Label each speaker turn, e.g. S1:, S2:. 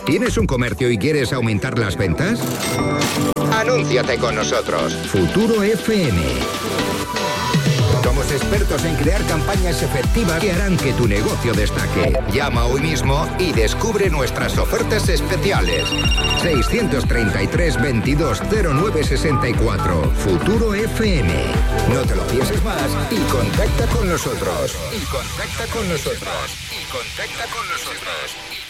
S1: ¿Tienes un comercio y quieres aumentar las ventas? Anúnciate con nosotros. Futuro FM. Somos expertos en crear campañas efectivas que harán que tu negocio destaque. Llama hoy mismo y descubre nuestras ofertas especiales. 633 22 09 64. Futuro FM. No te lo pienses más y contacta con nosotros. Y contacta con nosotros. Y contacta con nosotros.